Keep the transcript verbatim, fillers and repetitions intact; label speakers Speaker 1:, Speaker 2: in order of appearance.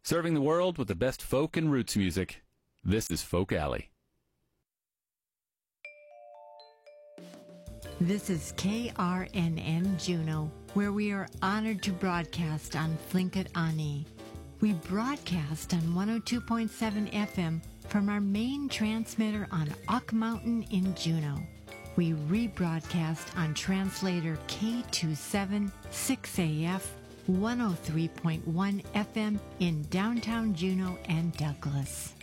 Speaker 1: Serving the world with the best folk and roots music, this is Folk Alley.
Speaker 2: This is K R N N Juneau, where we are honored to broadcast on Tlingit Ani. We broadcast on one oh two point seven F M from our main transmitter on Ock Mountain in Juneau. We rebroadcast on translator K two seven six A F one oh three point one F M in downtown Juneau and Douglas.